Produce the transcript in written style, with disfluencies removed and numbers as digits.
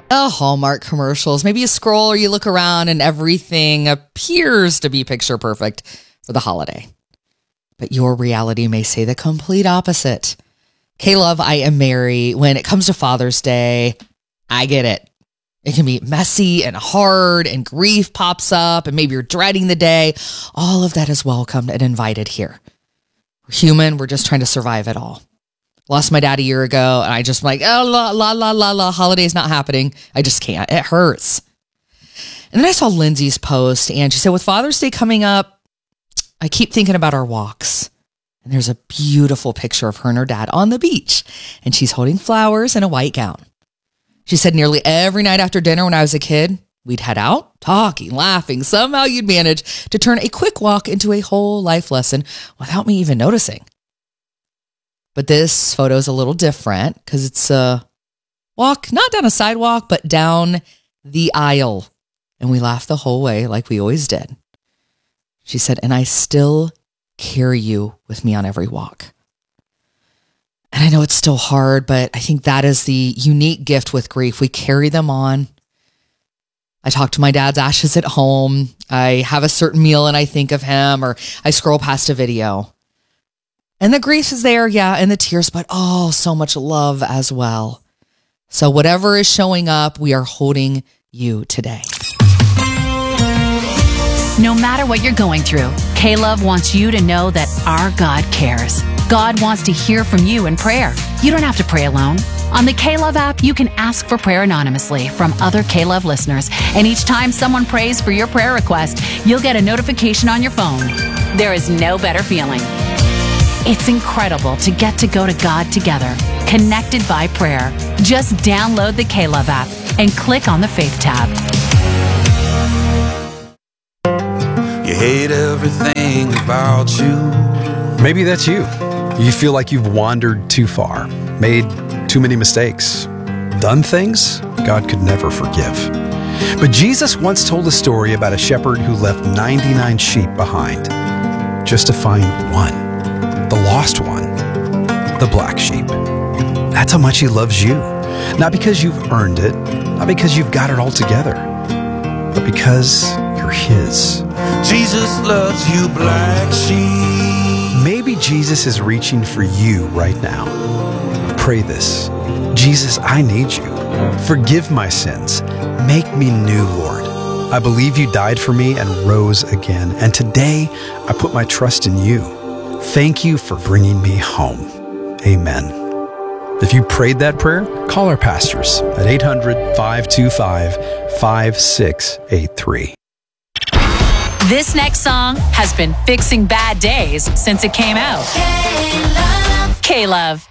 Hallmark commercials. Maybe you scroll or you look around and everything appears to be picture perfect for the holiday. But your reality may say the complete opposite. K-Love, I am Mary. When it comes to Father's Day, I get it. It can be messy and hard and grief pops up and maybe you're dreading the day. All of that is welcomed and invited here. We're human. We're just trying to survive it all. Lost my dad a year ago and I just like, holiday's not happening. I just can't. It hurts. And then I saw Lindsay's post and she said, with Father's Day coming up, I keep thinking about our walks. And there's a beautiful picture of her and her dad on the beach and she's holding flowers in a white gown. She said nearly every night after dinner when I was a kid, we'd head out, talking, laughing. Somehow you'd manage to turn a quick walk into a whole life lesson without me even noticing. But this photo is a little different because it's a walk, not down a sidewalk, but down the aisle. And we laughed the whole way like we always did. She said, and I still carry you with me on every walk. And I know it's still hard, but I think that is the unique gift with grief. We carry them on. I talk to my dad's ashes at home. I have a certain meal and I think of him, or I scroll past a video. And the grief is there, yeah, and the tears, but so much love as well. So whatever is showing up, we are holding you today. No matter what you're going through, K-Love wants you to know that our God cares. God wants to hear from you in prayer. You don't have to pray alone. On the K-Love app, you can ask for prayer anonymously from other K-Love listeners. And each time someone prays for your prayer request, you'll get a notification on your phone. There is no better feeling. It's incredible to get to go to God together, connected by prayer. Just download the K-Love app and click on the Faith tab. You hate everything about you. Maybe that's you. You feel like you've wandered too far, made too many mistakes, done things God could never forgive. But Jesus once told a story about a shepherd who left 99 sheep behind just to find one, the lost one, the black sheep. That's how much he loves you. Not because you've earned it, not because you've got it all together, but because you're his. Jesus loves you, black sheep. Maybe Jesus is reaching for you right now. Pray this. Jesus, I need you. Forgive my sins. Make me new, Lord. I believe you died for me and rose again. And today, I put my trust in you. Thank you for bringing me home. Amen. If you prayed that prayer, call our pastors at 800-525-5683. This next song has been fixing bad days since it came out. K-Love.